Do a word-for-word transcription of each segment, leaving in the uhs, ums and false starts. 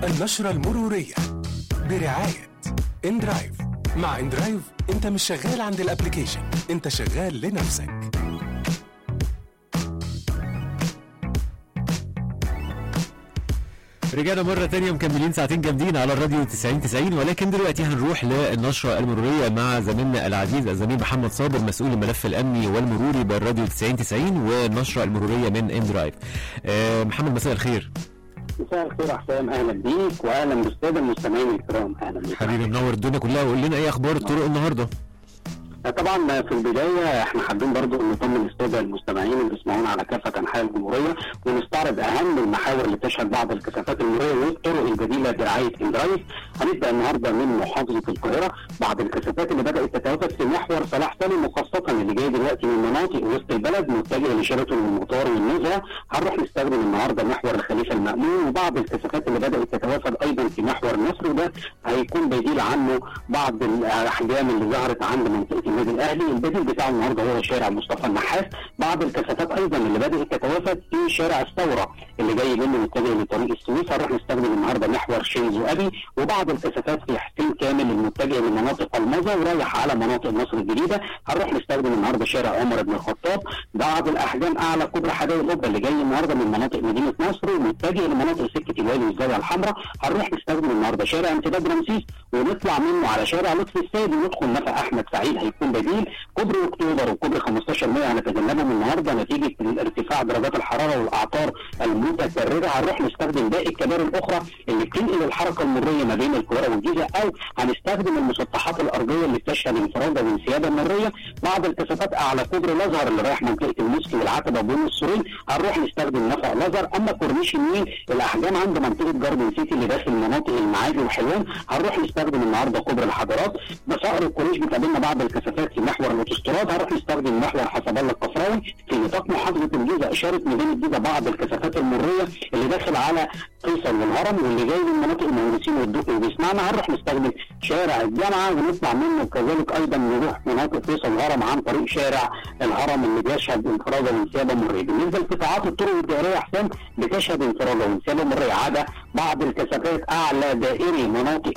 النشرة المرورية برعاية اندرايف. مع اندرايف انت مش شغال عند الابليكيشن، انت شغال لنفسك. رجعنا مرة تانية مكملين ساعتين جامدين على الراديو تسعين تسعين، ولكن دلوقتي هنروح للنشرة المرورية مع زميلنا العزيز الزميل محمد صابر مسؤول الملف الأمني والمروري بالراديو تسعين تسعين والنشرة المرورية من اندرايف. أه محمد مساء الخير. مساء الخير حسام، اهلا بيك واهلا بالساده المستمعين الكرام. اهلا بيك حبيبي، منور الدنيا كلها. وقول لنا ايه اخبار الطرق النهارده؟ طبعا في البدايه احنا حابين برضو نطمن الساده المستمعين اللي بيسمعونا على كافه انحاء الجمهوريه ونستعرض اهم المحاور اللي تشهد بعض الكثافات المروريه والطرق البديله برعايه اندرايف. هنبدا النهارده من محافظه القاهره، بعض الكثافات اللي بدات تتوافد في محور صلاح سالم وخاصه اللي جاي دلوقتي من مناطق وسط البلد متجه لشيراتون والمطار والنزهه. هنروح نستخدم النهارده محور الخليفه المأمون، وبعض الكثافات اللي بدات تتوافد ايضا في محور مصر، وده هيكون بديل عنه بعض الاحجام اللي ظهرت عند منطقه النادي الاهلي. البديل بتاعه النهارده هو شارع مصطفى النحاس. بعض الكثافات ايضا اللي بدات تتوافد في شارع الثوره اللي جاي منه متجه لطريق السويس، هنروح نستخدم النهارده محور شينزو ابي. وبعض الكثافات في حسين كامل المتجه لمناطق المظه ورايح على مناطق مصر الجديده، هنروح نستخدم النهارده شارع عمر بن الخطاب. بعض الاحجام اعلى كوبري حدائق القبه اللي جاي النهارده من مناطق مدينه نصر ومتجه لمناطق سكه الوادي والزاويه الحمراء، هنروح نستخدم النهارده شارع امتداد رمسيس ونطلع منه على شارع لطفي السيد وندخل نفق احمد سعيد. هيكون بديل كوبري اكتوبر وكوبري خمستاشر مية هنتجنبهم النهارده نتيجه ارتفاع درجات الحراره والاعطار المتكرره. هنروح نستخدم باقي الكباري الاخرى اللي بتنقل الحركه المريه ما بين القاهره والجيزه، او هنستخدم المسطحات الارضيه اللي بتشهد انفراده وانسيابه مريه. بعض الكثافات اعلى كوبري الازهر اللي رايح منطقه المسكي والعتبه وبين السورين، هنروح نستخدم نفق الازهر. اما كورنيش النيل الاحجام عند منطقه جاردن سيتي اللي داخل مناطق المعادي وحلوان، هنروح نستخدم النهارده كوبري الحضارات. بصقر الكورنيش بتقابلنا بعض الكثافات في محور الاوتوستراد، هنروح نستخدم محور حسب الله القفراوي. في نطاق محافظه الجيزه اشاره مدينه الجيزه بعض الكثافات المريه اللي داخل على فيصل والهرم واللي جاي من مناطق المهندسين والدقي وبيسمعنا، هنروح نستخدم شارع الجامعه ونطلع منه، كذلك ايضا نروح مناطق فيصل والهرم عن طريق شارع الهرم اللي بيشهد انفراده وانسيابه مريه. بالنسبه لقطاعات الطرق الدائريه حسام بتشهد انفراده وانسيابه مريه، عدا بعض الكثافات اعلى دائري مناطق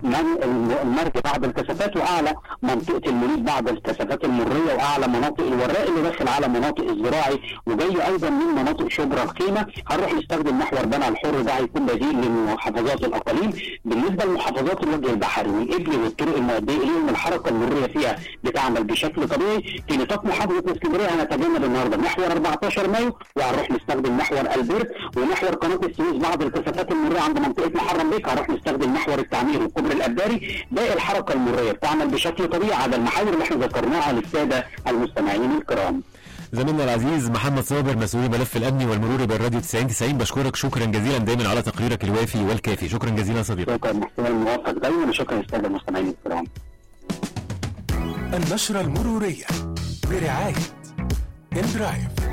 المرج بعض الكثافات، واعلى منطقه المنيب بعض الكثافات المريه، واعلى مناطق الوراق اللي داخل على مناطق الزراعي وجاي ايضا من مناطق شبرا الخيمه. هنروح نستخدم محور بنها الحر، ده هيكون بديل لمحافظات الاقاليم. بالنسبه لمحافظات الوجه البحري والابلي والطرق المؤديه اليهم الحركه المريه فيها بتعمل بشكل طبيعي. في نطاق محافظه اسكندريه هنتجنب النهارده محور اربعتاشر مايو، وهنروح نستخدم محور البرت ومحور قناه السويس. بعض الكثافات المريه عند منطقه محرم بيك هنروح نستخدم محور التعمير وكوبري الاباري. باقي الحركه المريه بتعمل بشكل طبيعي على المحاور اللي احنا ذكرناها للساده المستمعين الكرام. زميلنا العزيز محمد صابر مسؤول ملف الامني والمروري بالراديو تسعين تسعين، بشكرك شكرا جزيلا دايما على تقريرك الوافي والكافي. شكرا جزيلا صديقي. شكرا محسن الموفق دايما، وشكرا للساده المستمعين الكرام. النشرة المرورية برعاية اندرايف.